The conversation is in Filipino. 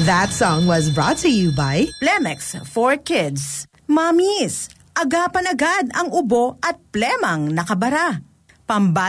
That song was brought to you by Plemex for Kids. Mamis, agapan agad ang ubo at plemang nakabara. Pambata